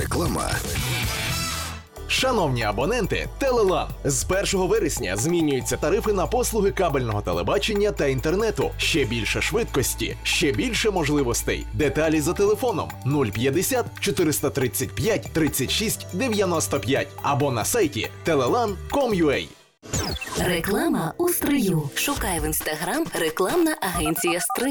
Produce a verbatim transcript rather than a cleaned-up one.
Реклама. Шановні абоненти, Телелан. З першого вересня змінюються тарифи на послуги кабельного телебачення та інтернету. Ще більше швидкості, ще більше можливостей. Деталі за телефоном нуль п'ятдесят чотириста тридцять п'ять тридцять шість дев'яносто п'ять або на сайті телелан крапка ком крапка ю а. Реклама у стрию. Шукай в інстаграм рекламна агенція «Стрий».